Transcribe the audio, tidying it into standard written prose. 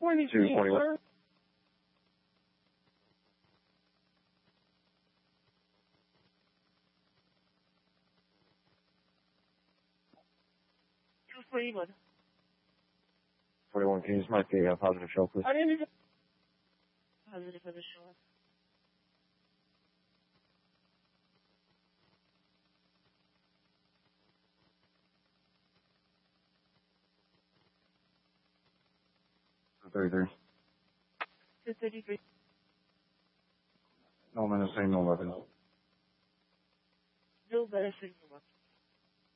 221. Freeman. 41, can you just mark the positive show, please? I didn't even... Positive for the show. $33. 233. No, I'm going to say no weapons. No better signal.